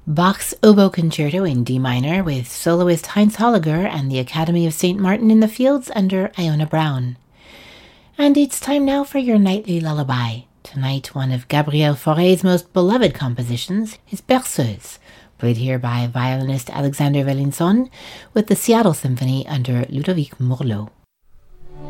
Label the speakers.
Speaker 1: Bach's Oboe Concerto in D minor with soloist Heinz Holliger and the Academy of St. Martin in the Fields under Iona Brown. And it's time now for your nightly lullaby. Tonight, one of Gabriel Fauré's most beloved compositions is Berceuse, played here by violinist Alexander Velinson with the Seattle Symphony under Ludovic Morlot.